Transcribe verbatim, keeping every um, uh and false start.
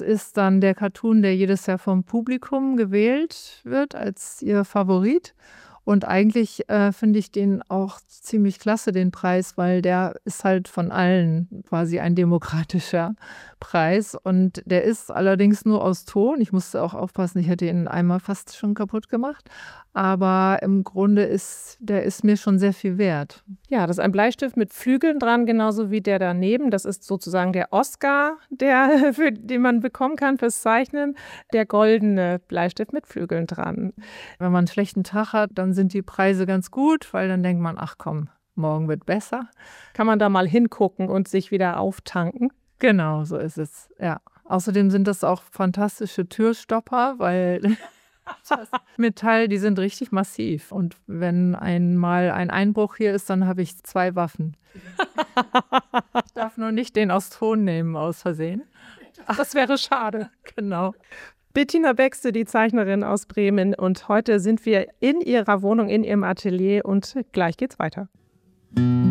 das ist dann der Cartoon, der jedes Jahr vom Publikum gewählt wird als ihr Favorit. Und eigentlich äh, finde ich den auch ziemlich klasse, den Preis, weil der ist halt von allen quasi ein demokratischer Preis. Und der ist allerdings nur aus Ton. Ich musste auch aufpassen, ich hätte ihn einmal fast schon kaputt gemacht. Aber im Grunde ist der ist mir schon sehr viel wert. Ja, das ist ein Bleistift mit Flügeln dran, genauso wie der daneben. Das ist sozusagen der Oscar, der, für den man bekommen kann fürs Zeichnen. Der goldene Bleistift mit Flügeln dran. Wenn man einen schlechten Tag hat, dann sind die Preise ganz gut, weil dann denkt man, ach komm, morgen wird besser. Kann man da mal hingucken und sich wieder auftanken? Genau, so ist es, ja. Außerdem sind das auch fantastische Türstopper, weil das Metall, die sind richtig massiv. Und wenn einmal ein Einbruch hier ist, dann habe ich zwei Waffen. Ich darf nur nicht den aus Ton nehmen, aus Versehen. Ach, das wäre schade. Genau. Bettina Bexte, die Zeichnerin aus Bremen. Und heute sind wir in ihrer Wohnung, in ihrem Atelier und gleich geht's weiter.